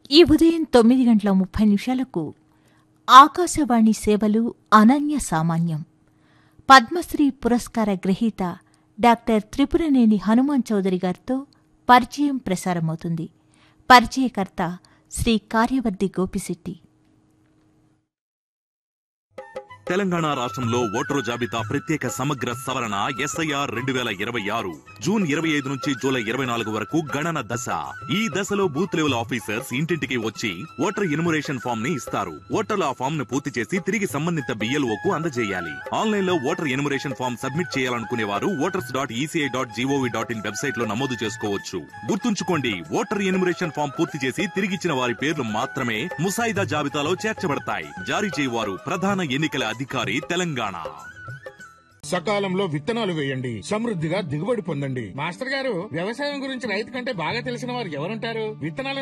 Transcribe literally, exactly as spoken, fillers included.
ఈ ఉదయం తొమ్మిది గంటల ముప్పై నిమిషాలకు ఆకాశవాణి సేవలు అనన్య సామాన్యం. పద్మశ్రీ పురస్కార గ్రహీత డాక్టర్ త్రిపురనేని హనుమాన్ చౌదరి గారితో పరిచయం ప్రసారమవుతుంది. పరిచయకర్త శ్రీ కార్యవర్ధి గోపిశెట్టి. తెలంగాణ రాష్ట్రంలో ఓటరు జాబితా ప్రత్యేక సమగ్ర సవరణ ఎస్ఐఆర్ రెండు వేల ఇరవై ఆరు జూన్ ఇరవై ఐదు నుంచి జూలై ఇరవై నాలుగు వరకు గణన దశ. ఈ దశలో బూత్ లెవెల్ ఆఫీసర్స్ ఇంటింటికి వచ్చి ఓటర్ ఎన్యుమరేషన్ ఫామ్ ని ఇస్తారు. ఓటర్లు ఆ ఫామ్ ను పూర్తి చేసి తిరిగి సంబంధిత బిఎల్ఓకు అందజేయాలి. ఆన్లైన్ లో ఓటర్ ఎన్యుమరేషన్ ఫామ్ సబ్మిట్ చేయాలనుకునే వారు voters dot ECI dot GOV dot in website లో నమోదు చేసుకోవచ్చు. గుర్తుంచుకోండి, ఓటర్ ఎన్యుమరేషన్ ఫామ్ పూర్తి చేసి తిరిగిచ్చిన వారి పేర్లు మాత్రమే ముసాయిదా జాబితాలో చేర్చబడతాయి. జారీ చేయవారు ప్రధాన ఎన్నికల అధికారి, తెలంగాణ. సకాలంలో విత్తనాలు వేయండి, సమృద్ధిగా దిగుబడి పొందండి. మాస్టర్ గారు, వ్యవసాయం గురించి రైతు కంటే బాగా తెలిసిన వారు ఎవరుంటారు? విత్తనాలు